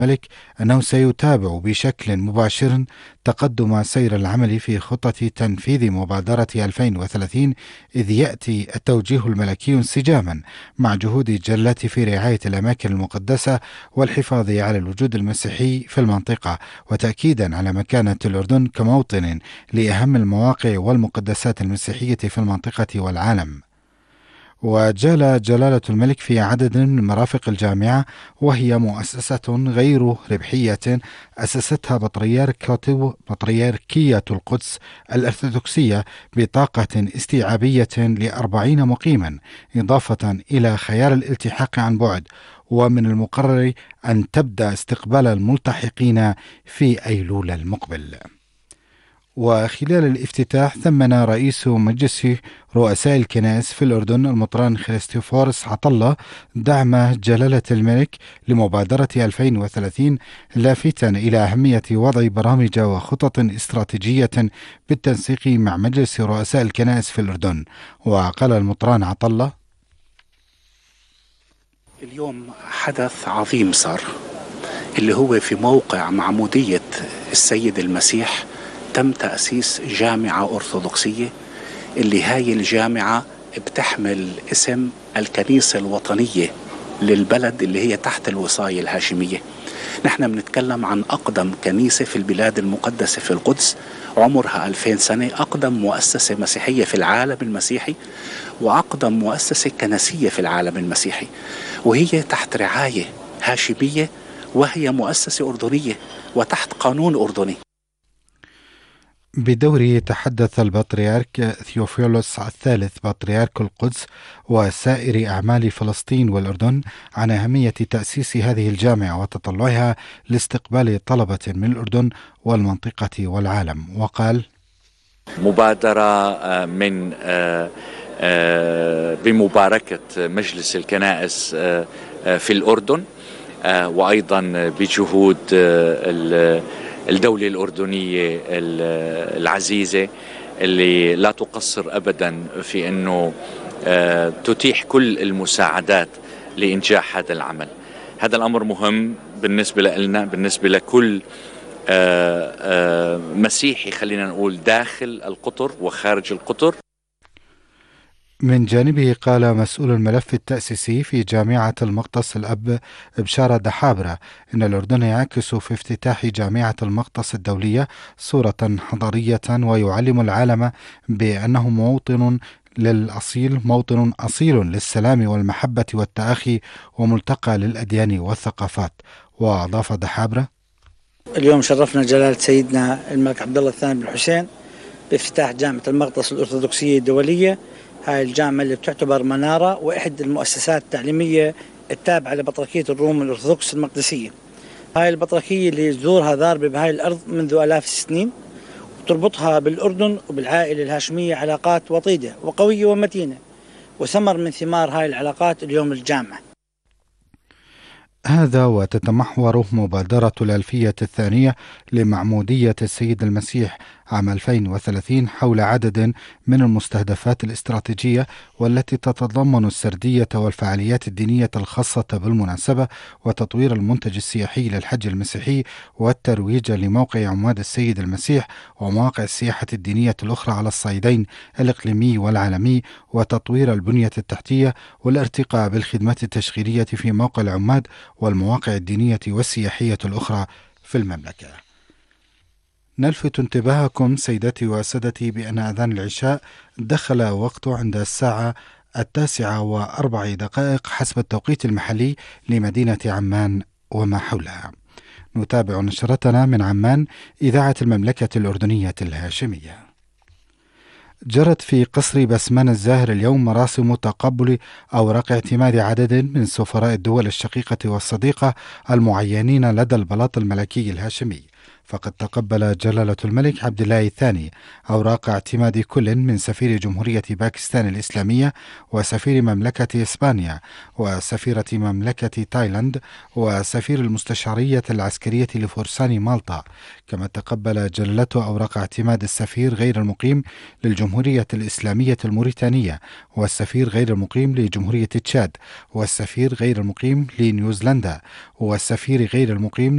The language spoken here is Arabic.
الملك أنه سيتابع بشكل مباشر تقدم سير العمل في خطة تنفيذ مبادرة 2030، إذ يأتي التوجيه الملكي انسجاما مع جهود الجلة في رعاية الأماكن المقدسة والحفاظ على الوجود المسيحي في المنطقة، وتأكيدا على مكانة الأردن كموطن لأهم المواقع والمقدسات المسيحية في المنطقة والعالم. وجال جلالة الملك في عدد من مرافق الجامعة، وهي مؤسسة غير ربحية أسستها بطريركية القدس الأرثوذكسية بطاقة استيعابية ل40 مقيما، إضافة إلى خيار الالتحاق عن بعد، ومن المقرر أن تبدأ استقبال الملتحقين في أيلول المقبل. وخلال الافتتاح ثمن رئيس مجلس رؤساء الكنائس في الأردن المطران خريستوفورس عطلة دعم جلالة الملك لمبادرة 2030، لافتا إلى أهمية وضع برامج وخطط استراتيجية بالتنسيق مع مجلس رؤساء الكنائس في الأردن. وقال المطران عطلة: اليوم حدث عظيم صار، اللي هو في موقع معمودية السيد المسيح تم تأسيس جامعة أرثوذكسية، اللي هاي الجامعة بتحمل اسم الكنيسة الوطنية للبلد اللي هي تحت الوصاية الهاشمية. نحن بنتكلم عن أقدم كنيسة في البلاد المقدسة في القدس، عمرها 2000 سنة، أقدم مؤسسة مسيحية في العالم المسيحي، وأقدم مؤسسة كنسية في العالم المسيحي، وهي تحت رعاية هاشمية، وهي مؤسسة أردنية وتحت قانون أردني. بدوره تحدث البطريرك ثيوفيلوس الثالث بطريرك القدس وسائر أعمال فلسطين والأردن عن أهمية تأسيس هذه الجامعة وتطلعها لاستقبال طلبة من الأردن والمنطقة والعالم. وقال: مبادرة من بمباركة مجلس الكنائس في الأردن، وأيضا بجهود الدولة الأردنية العزيزة اللي لا تقصر أبدا في أنه تتيح كل المساعدات لإنجاح هذا العمل. هذا الأمر مهم بالنسبة لنا، بالنسبة لكل مسيحي، خلينا نقول داخل القطر وخارج القطر. من جانبه قال مسؤول الملف التأسيسي في جامعة المقدس الأب بشارة دحابرة إن الأردن يعكس في افتتاح جامعة المقدس الدولية صورة حضارية، ويعلم العالم بأنه موطن أصيل للسلام والمحبة والتآخي، وملتقى للأديان والثقافات. وأضاف دحابرة: اليوم شرفنا جلالة سيدنا الملك عبد الله الثاني بن حسين بافتتاح جامعة المقدس الأرثوذكسية الدولية. هاي الجامعة اللي بتعتبر منارة وإحدى المؤسسات التعليمية التابعة لبطريركية الروم الأرثوذكس المقدسية. هاي البطريركية اللي زورها ضاربة بهاي الأرض منذ آلاف السنين، وتربطها بالأردن وبالعائلة الهاشمية علاقات وطيدة وقوية ومتينة، وثمر من ثمار هاي العلاقات اليوم الجامعة. هذا وتتمحور مبادرة الألفية الثانية لمعمودية السيد المسيح عام 2030 حول عدد من المستهدفات الاستراتيجية، والتي تتضمن السردية والفعاليات الدينية الخاصة بالمناسبة، وتطوير المنتج السياحي للحج المسيحي، والترويج لموقع عماد السيد المسيح ومواقع السياحة الدينية الأخرى على الصعيدين الإقليمي والعالمي، وتطوير البنية التحتية والارتقاء بالخدمات التشغيلية في موقع العماد والمواقع الدينية والسياحية الأخرى في المملكة. نلفت انتباهكم سيداتي وسادتي بأن أذان العشاء دخل وقته عند الساعة 9:04 حسب التوقيت المحلي لمدينة عمان وما حولها. نتابع نشرتنا من عمان، إذاعة المملكة الأردنية الهاشمية. جرت في قصر بسمان الزاهر اليوم مراسم تقبل أوراق اعتماد عدد من سفراء الدول الشقيقة والصديقة المعينين لدى البلاط الملكي الهاشمي. فقد تقبل جلالة الملك عبد الله الثاني أوراق اعتماد كل من سفير جمهورية باكستان الإسلامية وسفير مملكة إسبانيا وسفيرة مملكة تايلاند وسفير المستشارية العسكرية لفرسان مالطا. كما تقبل جلالته أوراق اعتماد السفير غير المقيم للجمهورية الإسلامية الموريتانية والسفير غير المقيم لجمهورية تشاد والسفير غير المقيم لنيوزيلندا والسفير غير المقيم